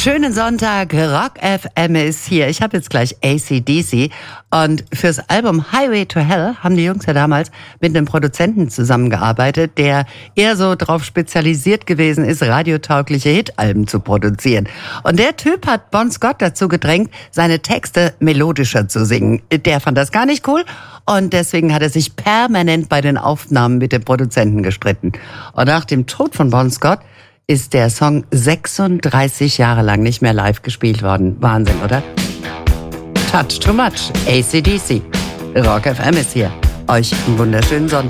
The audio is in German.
Schönen Sonntag, Rock FM ist hier. Ich habe jetzt gleich AC/DC und fürs Album Highway to Hell haben die Jungs ja damals mit einem Produzenten zusammengearbeitet, der eher so drauf spezialisiert gewesen ist, radiotaugliche Hitalben zu produzieren. Und der Typ hat Bon Scott dazu gedrängt, seine Texte melodischer zu singen. Der fand das gar nicht cool und deswegen hat er sich permanent bei den Aufnahmen mit dem Produzenten gestritten. Und nach dem Tod von Bon Scott ist der Song 36 Jahre lang nicht mehr live gespielt worden. Wahnsinn, oder? Touch too much. AC/DC. Rock FM ist hier. Euch einen wunderschönen Sonntag.